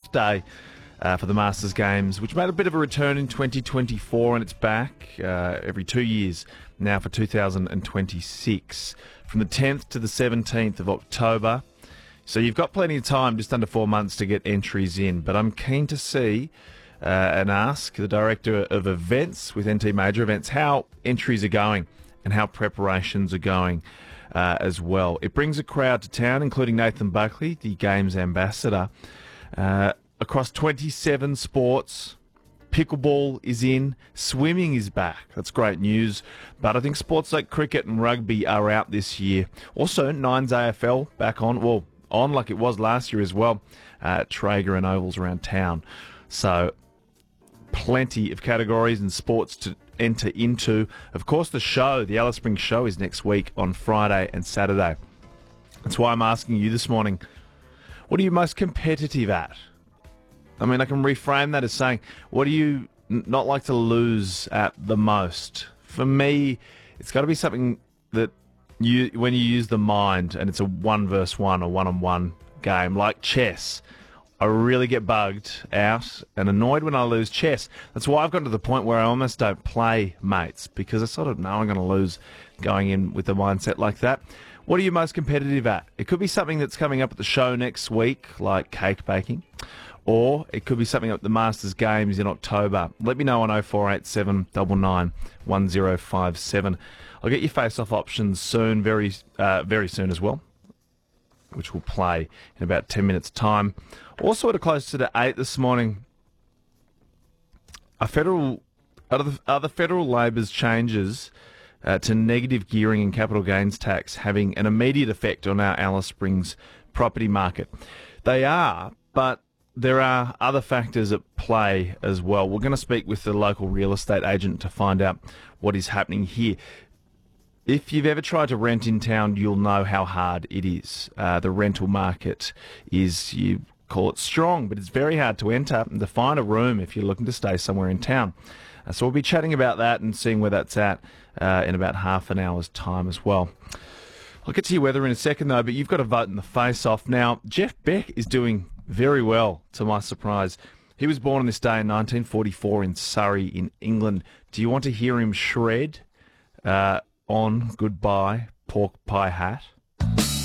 off day for the Masters Games, which made a bit of a return in 2024, and it's back every 2 years now for 2026, from the 10th to the 17th of October. So you've got plenty of time, just under 4 months, to get entries in. But I'm keen to see and ask the Director of Events with NT Major Events how entries are going and how preparations are going as well. It brings a crowd to town, including Nathan Buckley, the Games Ambassador, across 27 sports. Pickleball is in. Swimming is back. That's great news. But I think sports like cricket and rugby are out this year. Also, Nines AFL back on. Well, on like it was last year as well at Traeger and ovals around town. So plenty of categories and sports to enter into. Of course, the show, the Alice Springs show, is next week on Friday and Saturday. That's why I'm asking you this morning, what are you most competitive at? I mean, I can reframe that as saying, what do you not like to lose at the most? For me, it's got to be something that when you use the mind and it's a 1v1 or one-on-one game, like chess. I really get bugged out and annoyed when I lose chess. That's why I've gotten to the point where I almost don't play mates, because I sort of know I'm going to lose going in with a mindset like that. What are you most competitive at? It could be something that's coming up at the show next week, like cake baking, or it could be something at the Masters Games in October. Let me know on 0487 99 1057. I'll get your face-off options soon, very soon as well, which will play in about 10 minutes' time. Also, at a closer to 8 this morning, are the federal Labor's changes to negative gearing and capital gains tax having an immediate effect on our Alice Springs property market? They are, but there are other factors at play as well. We're going to speak with the local real estate agent to find out what is happening here. If you've ever tried to rent in town, you'll know how hard it is. The rental market is, you call it strong, but it's very hard to enter and to find a room if you're looking to stay somewhere in town. So we'll be chatting about that and seeing where that's at in about half an hour's time as well. I'll get to your weather in a second, though, but you've got to vote in the face-off. Now, Jeff Beck is doing very well, to my surprise. He was born on this day in 1944 in Surrey in England. Do you want to hear him shred on Goodbye Pork Pie Hat?